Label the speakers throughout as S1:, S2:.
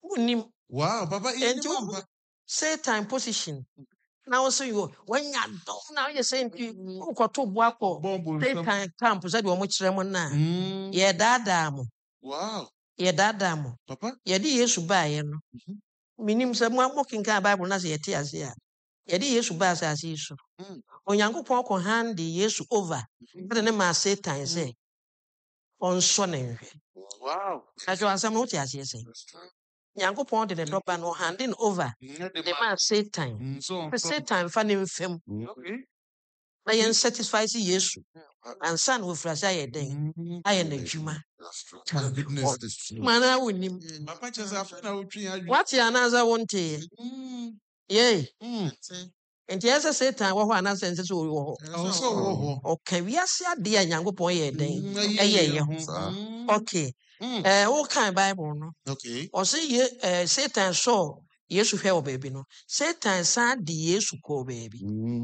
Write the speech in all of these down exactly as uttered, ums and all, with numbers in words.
S1: Unim.
S2: Wow, Papa,
S1: And
S2: in
S1: you
S2: the
S1: Satan position. Now also you when you don't now you're saying you got to work or Satan camp said you much remon na. Yeah, dada mo.
S2: Wow.
S1: Yeah, dada mo.
S2: Papa?
S1: Yeah, di Yesu ba ye no. Minim se mo mokin ka Bible na se yeti ase a. Yeah, di Yesu ba ase isu. Onyankopon ko hand Yesu over. But ne ma Satan say on sonne.
S2: Wow.
S1: Ajo asam no ti ase say. Nyankopon de the dopa no handing over. The man Satan.
S2: So
S1: Satan fa ne mfem.
S2: okay.
S1: Na yen satisfy si Yesu. And son wo frasa ye den. Aye na dwuma.
S2: Goodness, this true.
S1: Mana wonim.
S2: Papa just after na utwi
S1: What ya anaza wonte? Yey. Enti ese Satan wo ho anaza nse so wo ho.
S2: Also wo ho.
S1: O ka wiase ade a Nyankopon ye den. Eye ye ho. Okay. Eh wo kan Bible no.
S2: Okay.
S1: O say ye eh Satan saw Yesu hwe wo baby no. Satan sa de Yesu ko baby.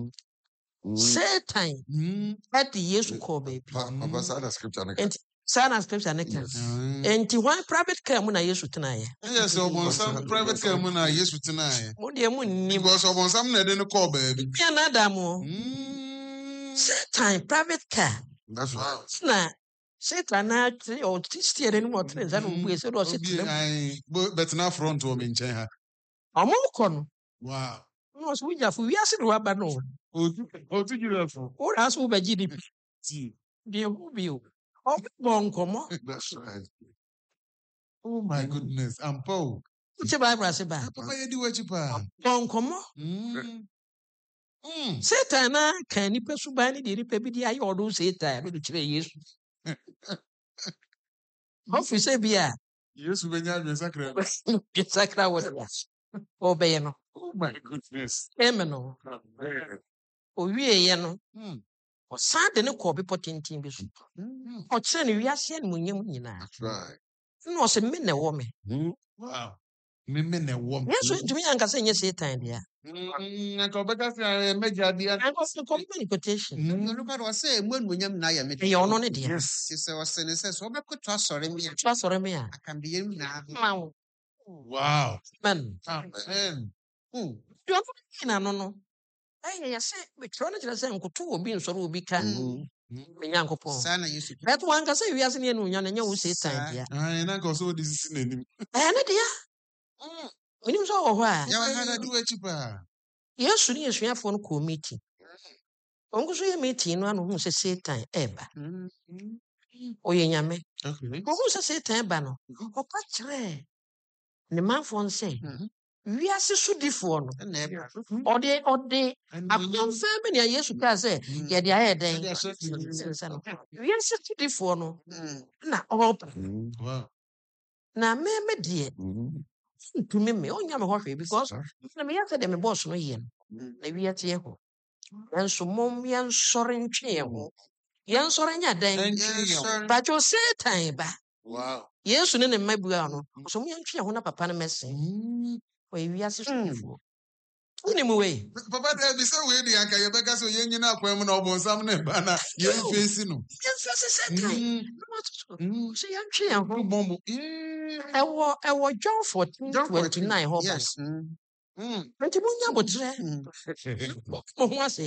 S1: Satan had the Yesu ko baby.
S3: Papa sana scripture na.
S1: Enti sana scripture na kan. Enti one private car mu na Yesu tena ye.
S2: Yes, so bon some private car mu na Yesu tena ye.
S1: Mo de mu nnim.
S2: Because obon some na de no call baby.
S1: Ya na da mo. Satan private car.
S3: That's right.
S1: Na Satan na o steer ni mo tena za no bu ese do se tena.
S2: But na front o me nchen ha.
S1: Omo ko no.
S2: Wow.
S1: No so wuja fu wiase do aba no.
S2: O tu give us.
S1: O ra so ba G D P. Di hu bi o. O bon komo.
S3: That's right.
S2: Oh my goodness. I'm Paul.
S1: Uche Bible ase ba.
S2: Papa ye di wachi pa.
S1: Bon komo.
S2: Mm. Mm.
S1: Satan na kan ni pe suban ni de ni pe bi di aye odo Satan no kire Yesu. Office bia.
S2: Yesu benya adwen sakra.
S1: Sakra wo ya. Obey no.
S2: Oh my goodness.
S1: Amen no. O wie ye no.
S2: Mm.
S1: O san de ne ko be potentin bi so. O kire ne wiase ne munyam nyina.
S3: That's right.
S1: No se me na wo me.
S2: Wow. Me me na wo me.
S1: Yesu tumi anka se nye Satan dia.
S2: Mm. Na ko beka se meja dia.
S1: I go for company quotation.
S4: Look at what say when we am na ya me.
S1: E ono ne dia.
S4: Yes, you say what say say so be ko to sorry me.
S1: Twa sore me a.
S4: I can be him na.
S1: Ma.
S2: Wow.
S1: Man.
S2: Amen.
S1: Hmm. You have na no no. Ai ya se me tro na kira se nkoto obi nsoro obi ka. Me Nyankopon.
S4: Sana Yesu.
S1: Bet one ka se wiase ne enu nya na nya wo Satan dia.
S2: Ah, na ko so this is nanim.
S1: Eh ne dia. Mm. Minim so wo ho a.
S2: Ya wa na di wachi pa.
S1: Yesu ni esuafo no ko meeting. Onko so ye meeting no anu hu se Satan eba. Oye nyame.
S2: Okay.
S1: Onko se Satan eba no. O pa kire. Ne manfo nse. Wiase sudifo no.
S4: Na e.
S1: Ode ode akonfirm ne Yesu ka se ye de aye den. Wiase sudifo no. Na o
S2: Wow.
S1: na me me de. To me me onya me hwehwe because na me yase de me boss no ye. Na wiate ye ho. Enso mom yan sore ntwe ye ho. Yan sore nya den. But you Satan ba.
S2: Wow.
S1: Yesu ne ne mabua no. So mo yan twe ho na papa no mese. O wiase sudifo. Ni mu we.
S2: Papa dey be say we dey anka ye beka so ye nyina akwam na obon sam na ba na ye face no.
S1: Yan face Satan. No so yan twe ho.
S2: Bombo.
S1: Ewo ewo John fourteen twenty-nine ho ba.
S4: Yes.
S2: Mm.
S1: Enti mo nya botre. Mo ho ase.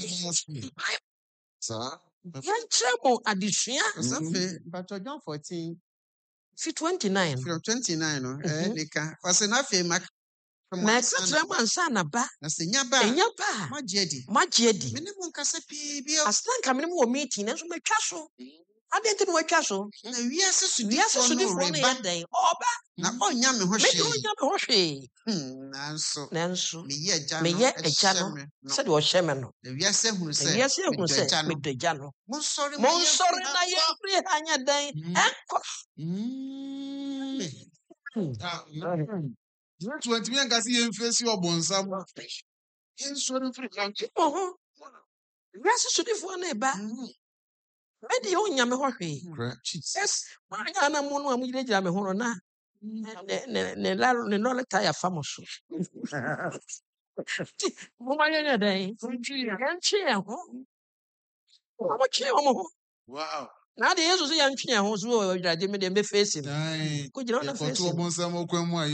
S3: Sir.
S1: Yan tire mo adesua
S4: Safe, but John fourteen
S1: fi twenty-nine.
S4: from twenty-nine no. Eh nika. Wase na fe mak.
S1: Na tire mo ansa na ba.
S4: Na se nya ba.
S1: Enya ba.
S4: Magie di.
S1: Magie di.
S4: Me ne mo nkasa pi bi.
S1: Aslan ka me mo meeting na so matwa so. Adenti no watwa so.
S4: Na wiase sudi.
S1: Wiase sudi fo no ya den. Oba.
S4: Na onya me ho
S1: Me do
S4: hwe.
S1: nya me ho hwe.
S4: Hmm, nanso.
S1: Nanso.
S4: Me ye agya no.
S1: Me ye agya no. Se de o hye me no.
S4: Na wiase hunu se.
S1: Wiase hunu se
S4: agya
S1: me
S4: no.
S1: do agya no.
S4: Mo sorry
S1: Mo sorry na ye free hanya den. Enko.
S2: Ah. twenty me anka si ye face obon sam. Yen so no free kan.
S1: Oho. Wiase sudi fo na eba. Me de o nya me ho hwe. Yes. Ma nya na mo no amu gire gira me ho na. Ne ne ne la ne no le tire famoso. Mo ma nya den. Yan chi e ho. Mo chi o mo.
S2: Wow.
S1: Na de Jesus yan chi e ho so o giraje me de me face.
S2: Ai.
S1: Ko gira na
S2: Ko
S1: face.
S2: to obon sam okwan mu